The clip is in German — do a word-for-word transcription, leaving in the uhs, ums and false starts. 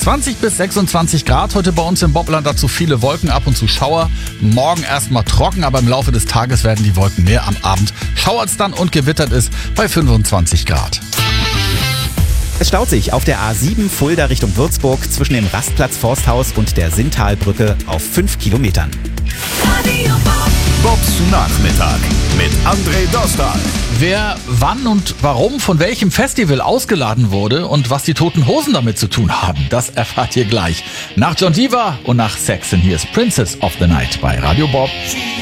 zwanzig bis sechsundzwanzig Grad heute bei uns im Bobland, dazu viele Wolken, ab und zu Schauer. Morgen erstmal trocken, aber im Laufe des Tages werden die Wolken mehr. Am Abend schauert es dann und gewittert es bei fünfundzwanzig Grad. Es staut sich auf der A sieben Fulda Richtung Würzburg zwischen dem Rastplatz Forsthaus und der Sinntalbrücke auf fünf Kilometern. Bobs Nachmittag mit André Dostal. Wer wann und warum von welchem Festival ausgeladen wurde und was die Toten Hosen damit zu tun haben, das erfahrt ihr gleich. Nach John Diva und nach Saxon, hier ist Princess of the Night bei Radio Bob.